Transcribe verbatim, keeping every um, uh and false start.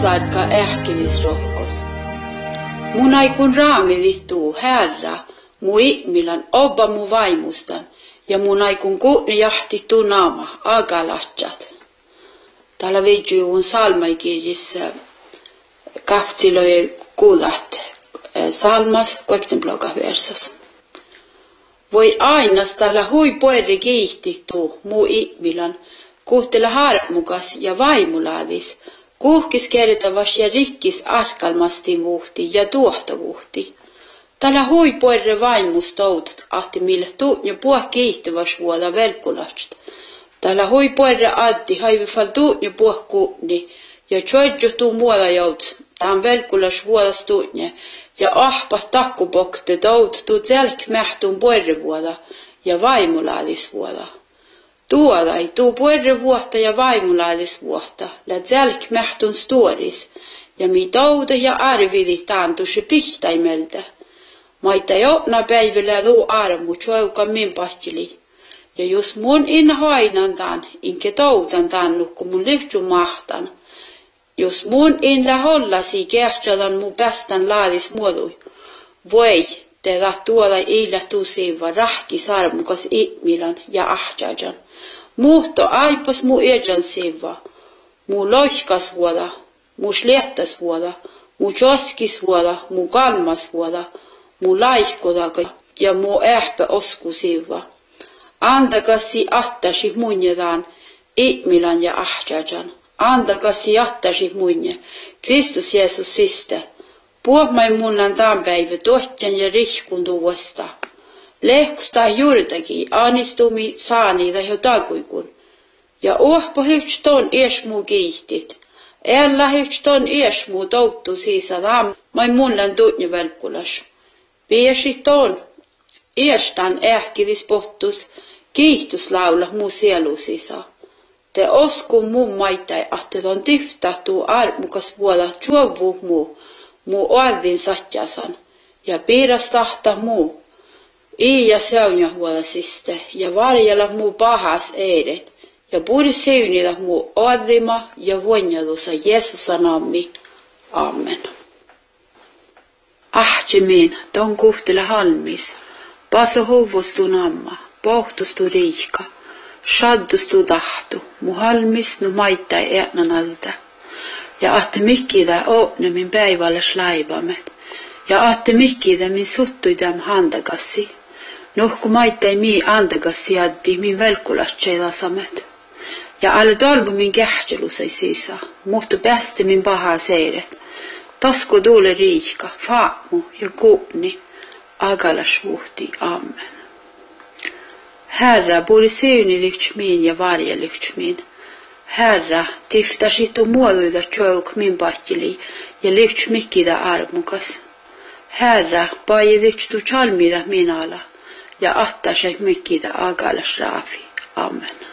saadka ähkilis rohkos. Mun aikun raamidittuu Herra, mu ihmilan obba mu vaimustan, ja mun aikun kuutne jahtittuu naama, agalahtsat. Täällä viidjuun salmaikirjissä kahtsiloi kuulat salmas kuektenbloga versas. Voi ainas täällä hui poeri kiihtittuu mu ihmilan, kuhtela harmukas ja vaimulaadis, kuhkis kertavas ja rikkis arkalmasti vuhti ja tuohtavuhti. Tällä hui poerre vaimus toutat, ahti mille tuu ja puh kiihtävas vuoda velkulast. Tällä hui poerre addi haivifal tuu ja puh kuutni, ja tjoidjo tuu muoda jouts, tämän velkulas vuodas tuutne, ja ahpas takkupokte tout tuu selk mähtuun poerre vuoda ja vaimulaadis vuoda. Tuoda ei tuu puerre vuotta ja vaimulaadis vuotta, lät selk mähtun storis, ja mi touda ja arvidi taantusi pihtaimeltä. Maita jopna päivillä tuu armu tjouka min pahtili. Ja jos mun in hoinan tan, inke toudan tannu, kun mun lyhtsun mahtan. Jos mun in lähollasi kertsadan mun päästän laadis muodui. Voi, te tuoda illa tusiva rahki sarmukas ihmilan ja ahtjajan. Muhto aipas mu ejan siva. Mu loihkas vuoda, mu sliettas vuoda, mu joskis vuoda, mu kalmas vuoda, mu laihkodaga ja mu ähpä osku siva. Andakasi attasi munjedaan, ihmilan ja ahtjajan. Andakasi attasi munje, Kristus Jeesus siste. Puhmai munnan tämän päivä tohtjan ja rihkun tuosta. Lehkusta juurtaki anistumi saani tai takuikun. Ja ohpa hyvts ton iesmu kiihtit. Ella hyvts ton iesmu touttu siisada mai munnan tuutni velkulas. Piesi ton iestan ähkidis pohtus kiihtuslaula mu sielu sisa. Te osku mun maitai ahte ton tiftahtuu armukas vuoda tjuovu muu. Mu oadin satjasan ja piiras tahta muu. I ja seunja huolasiste ja varjella muu pahas eidet ja puri seunida muu oadima ja voinjalusa Jeesusa nammi. Amen. Ahtjemin ton kuhtele halmis, paso huvustu namma, pohtustu riika, shaddustu tahtu, mu halmis nu maittai eänan alta. Ja ahte mikkida oopne min päivällä slaibamet. Ja ahte mikkida min suttuidam handagassi. Nuhku maittai mi andagassi addi min velkulatseilasamet. Ja alle dolbu min kähtjelusai sisa. Muhtu päästi min pahaa seiret. Tasku tuule riikka, faamu ja kuupni. Agalas vuhti. Amen. Herra, puri siuni lyhtsmin ja varje lyhtsmin. Herra, tiftasit och muoduida tjouk min pahtili ja lyhts mikkida armukas. Herra, paji lyhtstu chalmida minala ja attasek mikkida agalas raafi. Amen.